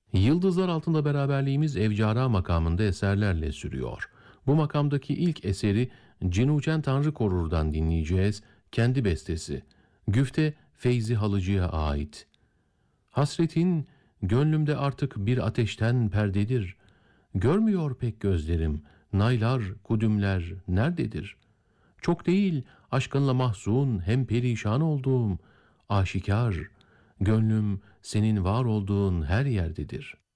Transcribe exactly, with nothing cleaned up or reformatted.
Yıldızlar altında beraberliğimiz Evcara makamında eserlerle sürüyor. Bu makamdaki ilk eseri Cinuçen Tanrı Korur'dan dinleyeceğiz. Kendi bestesi. Güfte Feyzi Halıcı'ya ait. Hasretin gönlümde artık bir ateşten perdedir. Görmüyor pek gözlerim. Naylar, kudümler nerededir? Çok değil aşkınla mahzun hem perişan olduğum aşikar. Gönlüm senin var olduğun her yerdedir.''